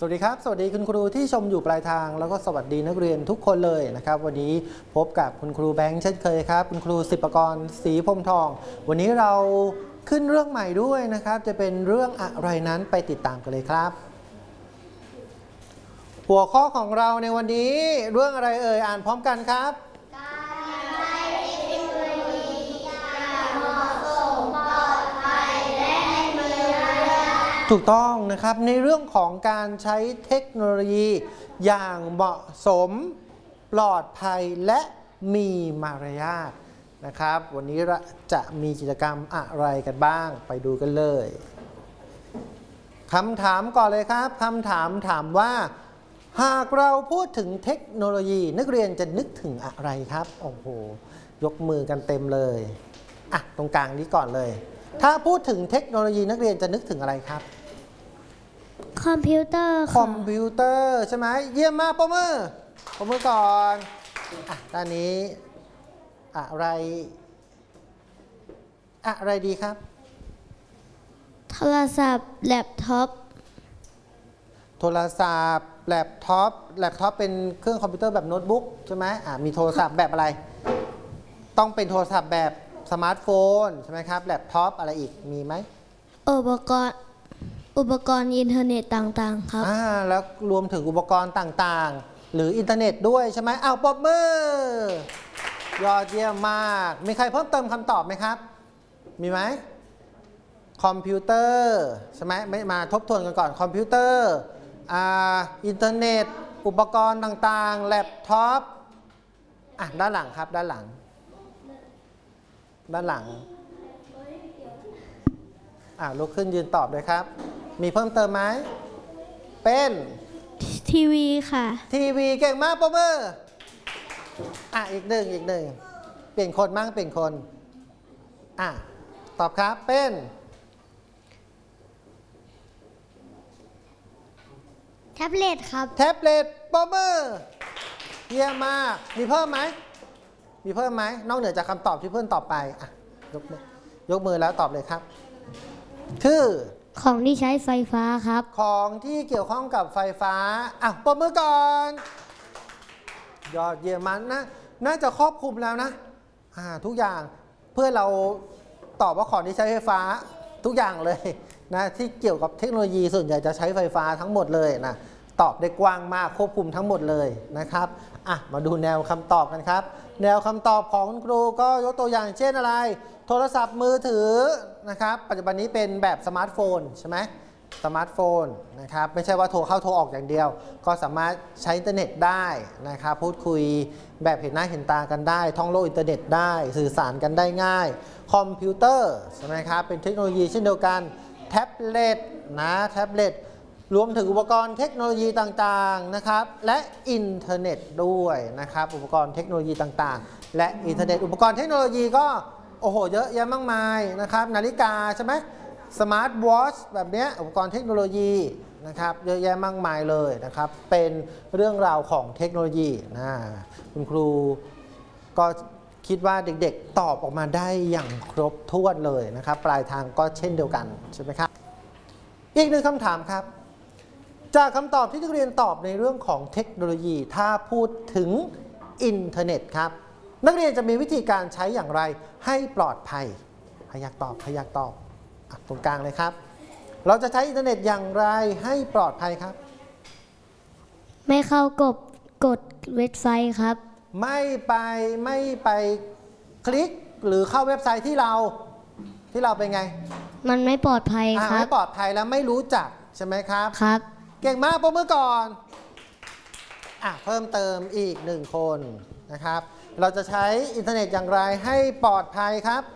วัสดีครับสวัสดีคุณครูที่ชมอยู่ปลายทางแล้วก็สวัสดีนักเรียนทุกคนเลยนะครับวันนี้พบกับคุณครูแบงค์เช่นเคยครับคุณครูศิปกรศรีพรหมทองวันนี้เราขึ้นเรื่องใหม่ด้วยนะครับจะเป็นเรื่องอะไรนั้นไปติดตามกันเลยครับหัวข้อของเราในวันนี้เรื่องอะไรเอ่ยอ่านพร้อมกันครับถูกต้องนะครับในเรื่องของการใช้เทคโนโลยีอย่างเหมาะสมปลอดภัยและมีมารยาทนะครับวันนี้จะมีกิจกรรมอะไรกันบ้างไปดูกันเลยคำถามก่อนเลยครับคำถามถามว่าหากเราพูดถึงเทคโนโลยีนักเรียนจะนึกถึงอะไรครับโอ้โหยกมือกันเต็มเลยอ่ะตรงกลางนี้ก่อนเลยถ้าพูดถึงเทคโนโลยีนักเรียนจะนึกถึงอะไรครับคอมพิวเตอร์คอมพิวเตอร์ใช่ไหมเยี่ยมมากปรบมือก่อนอ่ะด้านนี้อะไรดีครับโทรศัพท์แล็ปท็อปโทรศัพท์แล็ปท็อปเป็นเครื่องคอมพิวเตอร์แบบโน้ตบุ๊กใช่ไหมมีโทรศัพท์แบบอะไรต้องเป็นโทรศัพท์แบบสมาร์ทโฟนใช่ไหมครับแล็ปท็อปอะไรอีกมีไหมอุปกรณ์อินเทอร์เน็ตต่างๆครับแล้วรวมถึงอุปกรณ์ต่างๆหรืออินเทอร์เน็ตด้วยใช่ไหมปรบมือยอดเยี่ยมมากมีใครเพิ่มเติมคำตอบไหมครับมีไหมคอมพิวเตอร์ใช่ไหมไม่มาทบทวนกันก่อนคอมพิวเตอร์อินเทอร์เน็ตอุปกรณ์ต่างๆแล็ปท็อปด้านหลังครับด้านหลังลุกขึ้นยืนตอบเลยครับมีเพิ่มเติมไหมเป็นทีวีค่ะทีวีเก่งมากปรบมืออีกหนึ่งเปลี่ยนคนมั่งเปลี่ยนคนตอบครับเป็นแท็บเล็ตครับแท็บเล็ตปรบมือเยี่ยมมากมีเพิ่มไหมนอกเหนือจากคำตอบที่เพื่อนตอบไปยกมือแล้วตอบเลยครับคือของที่ใช้ไฟฟ้าครับของที่เกี่ยวข้องกับไฟฟ้าปรบมือก่อนยอดเยี่ยมมากน่าจะครอบคลุมแล้วนะทุกอย่างเพื่อเราตอบว่าของที่ใช้ไฟฟ้าทุกอย่างเลยนะที่เกี่ยวกับเทคโนโลยีส่วนใหญ่จะใช้ไฟฟ้าทั้งหมดเลยนะตอบได้กว้างมากควบคุมทั้งหมดเลยนะครับมาดูแนวคำตอบกันครับแนวคำตอบของคุณครูก็ยกตัวอย่างเช่นอะไรโทรศัพท์มือถือนะครับปัจจุบันนี้เป็นแบบสมาร์ทโฟนใช่ไหมสมาร์ทโฟนนะครับไม่ใช่ว่าโทรเข้าโทรออกอย่างเดียวก็สามารถใช้อินเทอร์เน็ตได้นะครับพูดคุยแบบเห็นหน้าเห็นตากันได้ท่องโลกอินเทอร์เน็ตได้สื่อสารกันได้ง่ายคอมพิวเตอร์ใช่ไหมครับเป็นเทคโนโลยีเช่นเดียวกันแท็บเล็ตรวมถึงอุปกรณ์เทคโนโลยีต่างๆนะครับและอินเทอร์เน็ตด้วยนะครับอุปกรณ์เทคโนโลยีต่างๆและอินเทอร์เน็ตอุปกรณ์เทคโนโลยีก็โอ้โหเยอะแยะมากมายนะครับนาฬิกาใช่ไหมสมาร์ทวอทช์แบบนี้อุปกรณ์เทคโนโลยีนะครับเยอะแยะมากมายเลยนะครับเป็นเรื่องราวของเทคโนโลยีคุณครูก็คิดว่าเด็กๆตอบออกมาได้อย่างครบถ้วนเลยนะครับปลายทางก็เช่นเดียวกันใช่ไหมครับอีกหนึ่งคำถามครับจากคำตอบที่นักเรียนตอบในเรื่องของเทคโนโลยีถ้าพูดถึงอินเทอร์เน็ตครับนักเรียนจะมีวิธีการใช้อย่างไรให้ปลอดภัยใครอยากตอบตรงกลางเลยครับเราจะใช้อินเทอร์เน็ตอย่างไรให้ปลอดภัยครับไม่เข้ากดเว็บไซต์ครับไม่ไปคลิกหรือเข้าเว็บไซต์ที่เราเป็นไงมันไม่ปลอดภัยครับไม่ปลอดภัยแล้วไม่รู้จักใช่ไหมครับครับเก่งมากปรบมือก่อนเพิ่มเติมอีก1คนนะครับเราจะใช้อินเทอร์เน็ตอย่างไรให้ปลอดภัยครับ